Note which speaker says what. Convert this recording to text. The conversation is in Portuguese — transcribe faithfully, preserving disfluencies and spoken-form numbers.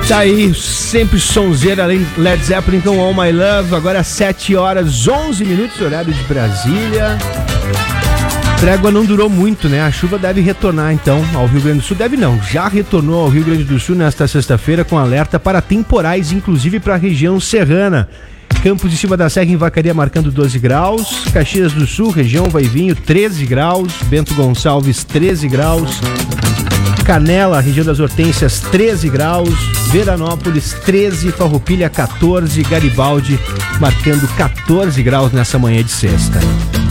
Speaker 1: Tá aí, sempre sonzeira, Led Zeppelin com All My Love. Agora sete horas, onze minutos, horário de Brasília. Trégua não durou muito, né? A chuva deve retornar, então, ao Rio Grande do Sul. Deve não, já retornou ao Rio Grande do Sul nesta sexta-feira com alerta para temporais, inclusive para a região serrana. Campos de Cima da Serra em Vacaria marcando doze graus. Caxias do Sul, região Vaivinho, treze graus. Bento Gonçalves, treze graus. Canela, região das Hortênsias, treze graus. Veranópolis, treze. Farroupilha, quatorze. Garibaldi, marcando quatorze graus nessa manhã de sexta.